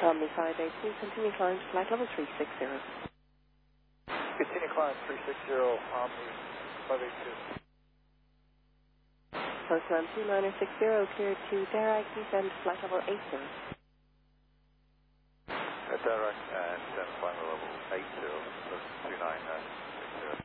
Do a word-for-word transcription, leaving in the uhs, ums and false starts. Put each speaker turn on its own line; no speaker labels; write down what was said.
Omni five eight two, continue climb to flight level three six zero.
Continue climb three six zero, Omni five eight two.
Postman two nine six zero, cleared to direct descend to flight level eight zero.
Uh, direct and descend flight level eight zero, two nine six zero.